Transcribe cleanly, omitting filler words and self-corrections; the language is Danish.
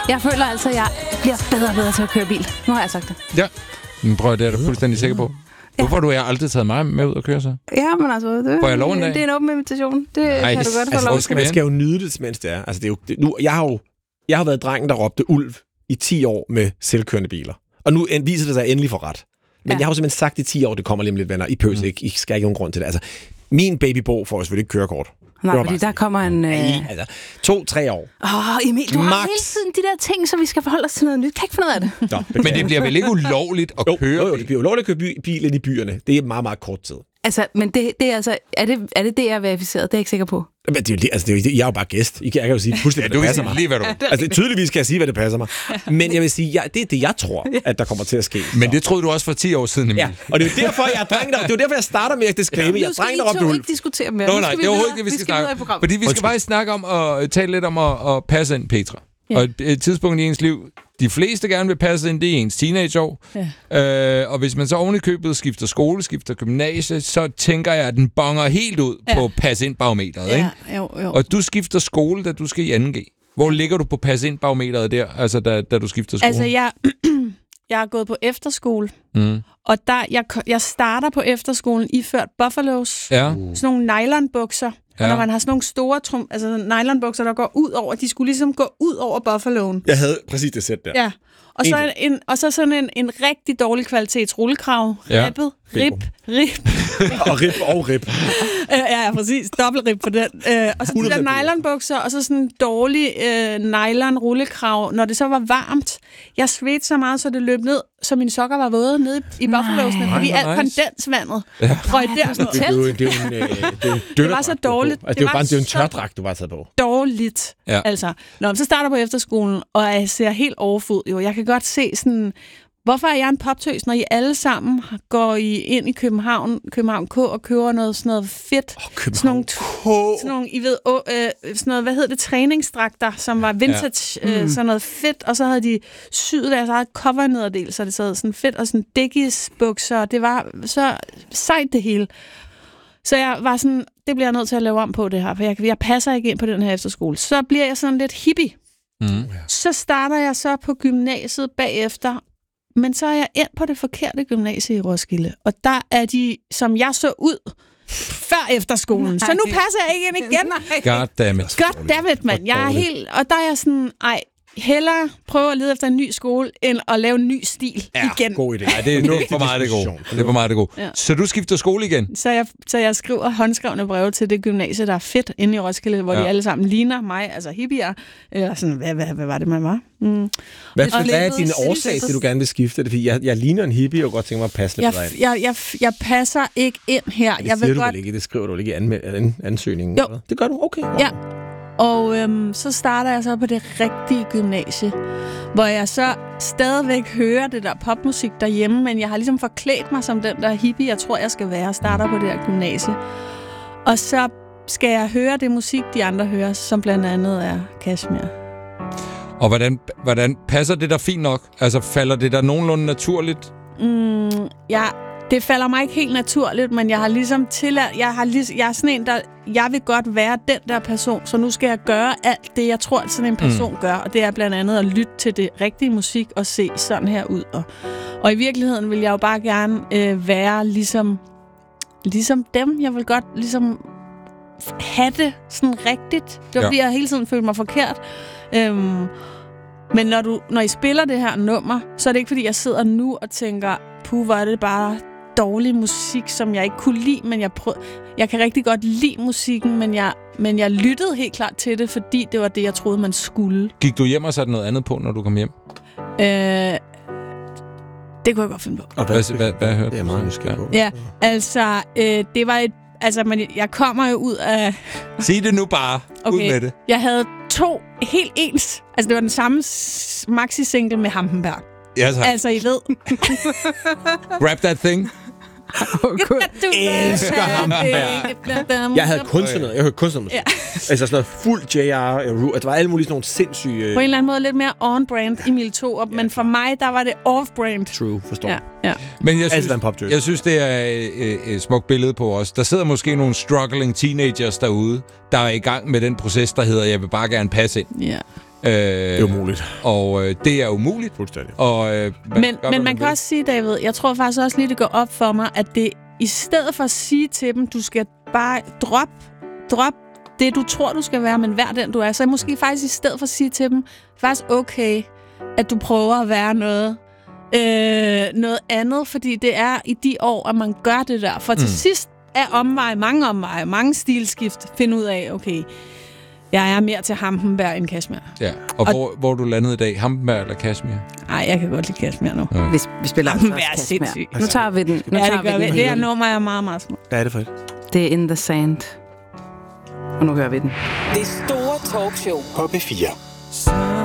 Jeg føler altså, at jeg bliver bedre og bedre til at køre bil. Nu har jeg sagt det. Ja, men prøv, det er du fuldstændig sikker på. Hvorfor har du aldrig taget mig med ud og køre så? Ja, men altså, får jeg lov en dag? Det er en åben invitation. Det kan du godt få lov til. Man skal jo nyde det, mens det er. Altså, det er jo, nu, jeg har været drengen, der råbte ulv i 10 år med selvkørende biler. Og nu viser det sig endelig for ret. Men jeg har jo simpelthen sagt i 10 år, det kommer lige om lidt, venner. I pøs ikke. I skal ikke nogen grund til det. Altså, min babybo får selvfølgelig ikke kørekort. Nej, fordi der kommer en... altså, 2-3 år. Emil, du har hele tiden de der ting, så vi skal forholde os til noget nyt. Kan ikke finde ud af det. Nå, men det bliver vel ikke ulovligt at køre? Jo, det bliver ulovligt at køre bil ind i byerne. Det er meget, meget kort tid. Altså, men det er altså... Er det, jeg er verificeret? Det er jeg ikke sikker på. Men det er jo det, altså, jeg er jo bare gæst. Jeg kan jo sige pludselig, hvad det passer mig. Lige, hvad du... Altså, tydeligvis kan jeg sige, hvad det passer mig. Men jeg vil sige, det er det, jeg tror, at der kommer til at ske. Men det troede du også for 10 år siden, Emil. Ja, og det er jo derfor, det er derfor, jeg starter med at disclaimer. Jeg trænger op Nu skal I ikke diskutere mere. Nej, det er overhovedet ikke det, vi skal snakke om. Fordi vi skal bare snakke om at tale lidt om at passe ind, Petra. Ja. Og et tidspunkt i ens liv, de fleste gerne vil passe ind, det er ens teenageår. Ja. Og hvis man så oven i købet skifter skole, skifter gymnasie, så tænker jeg, at den bonger helt ud på passe ind barometeret. Ikke? Jo. Og du skifter skole, da du skal i 2G. Hvor ligger du på passe ind barometeret der, altså da du skifter skole? Altså jeg har gået på efterskole, og jeg starter på efterskolen iført Buffalos, sådan nogle nylonbukser. Og når man har sådan nogle store nylonbukser, der går ud over, de skulle ligesom gå ud over Buffaloen. Jeg havde præcis det sæt der. Ja. Og så sådan en rigtig dårlig kvalitets rullekrav. Rippet. Rip. og rip. Ja, præcis. Dobbeltrip på den. Og så de der nylonbukser, og så sådan en dårlig nylon rullekrav. Når det så var varmt, jeg svedte så meget, så det løb ned, så mine sokker var våde nede i Buffalosene, fordi alt kondensvandet røg der sådan tæt. Det var så dårligt. Altså, det er jo en tørdragt, du var taget på. Dårligt. Ja. Altså. Nå, så starter på efterskolen, og jeg ser helt overfod. Jo, jeg kan godt se sådan... Hvorfor er jeg en poptøs, når I alle sammen går ind i København K og køber noget sådan noget fedt? Sådan nogle, I ved, sådan noget, hvad hedder det, træningsdragter, som var vintage, sådan noget fedt, og så havde de syet deres eget covernederdel, så det sad sådan fedt, og sådan Dickies-bukser, og det var så sejt det hele. Så jeg var sådan, det bliver jeg nødt til at lave om på det her, for jeg passer ikke ind på den her efterskole. Så bliver jeg sådan lidt hippie. Så starter jeg så på gymnasiet bagefter, men så er jeg endt på det forkerte gymnasie i Roskilde. Og der er de, som jeg så ud før efterskolen. Så nu passer jeg ikke ind igen. Goddammit, mand. Jeg er helt... Og der er jeg sådan, hellere prøve at lede efter en ny skole, end at lave en ny stil igen. God idé. Ja, det er for meget det gode. Det er for meget det gode. Ja. Så du skifter skole igen? Så jeg skriver håndskrevne breve til det gymnasie, der er fedt inde i Roskilde, hvor de alle sammen ligner mig, altså hippier. Eller sådan, hvad var det, man var? Hvad er din årsag til, du gerne vil skifte det? Fordi jeg ligner en hippie, og godt tænker mig at passe lidt ind. Jeg passer ikke ind her. Det skriver du ikke i ansøgningen? Jo. Det gør du? Okay. Ja. Og så starter jeg så på det rigtige gymnasie, hvor jeg så stadigvæk hører det der popmusik derhjemme, men jeg har ligesom forklædt mig som den der hippie, jeg tror, jeg skal være, og starter på det her gymnasie. Og så skal jeg høre det musik, de andre hører, som blandt andet er Kashmir. Og hvordan passer det der fint nok? Altså, falder det der nogenlunde naturligt? Det falder mig ikke helt naturligt, men jeg har ligesom tilladt... Jeg er sådan en, der... Jeg vil godt være den der person, så nu skal jeg gøre alt det, jeg tror, at sådan en person gør. Og det er blandt andet at lytte til det rigtige musik og se sådan her ud. Og i virkeligheden vil jeg jo bare gerne være ligesom dem. Jeg vil godt ligesom have det sådan rigtigt. Det var fordi, jeg hele tiden følte mig forkert. Men når I spiller det her nummer, så er det ikke fordi, jeg sidder nu og tænker, hvor er det bare dårlig musik, som jeg ikke kunne lide, men jeg kan rigtig godt lide musikken, men jeg lyttede helt klart til det, fordi det var det, jeg troede, man skulle. Gik du hjem og satte noget andet på, når du kom hjem? Det kunne jeg godt finde på. Og hvad hørte du? Det er meget nysgerrig på. Ja, altså, det var men jeg kommer jo ud af... Sig det nu bare. Okay. Ud med det. Jeg havde 2 helt ens. Altså, det var den samme maxi-single med Hampenberg. Ja, tak. Altså, I ved... Grab that thing. Elsker Hampenberg. Jeg havde kunstner. Jeg hørte kunstner. Ja. Altså sådan noget fuld JR. Det var alle mulige sådan nogle sindssyge... På en eller anden måde lidt mere on-brand Emil Thorup, men for mig, der var det off-brand. True, forstår. Ja. Men jeg synes, det er et smukt billede på os. Der sidder måske nogle struggling teenagers derude, der er i gang med den proces, der hedder, jeg vil bare gerne passe ind. Ja. Det er umuligt. Og det er umuligt. Fuldstændig. Og, men man kan også sige, David, jeg tror faktisk også lige, det går op for mig, at det i stedet for at sige til dem, du skal bare drop det, du tror, du skal være, men vær den, du er. Så måske faktisk i stedet for at sige til dem, faktisk okay, at du prøver at være noget andet, fordi det er i de år, at man gør det der. For til sidst er mange stilskift, finde ud af, okay, jeg er mere til Hampenberg end Kashmir. Ja, og hvor du landede i dag? Hampenberg eller Kashmir? Nej, jeg kan godt lide Kashmir nu. Ja. Vi spiller Hampenberg er sindssygt. Nu tager vi den. Det her nummer er meget, meget små. Hvad er det for et? Det er In the Sand. Og nu hører vi den. Det store talkshow på P4.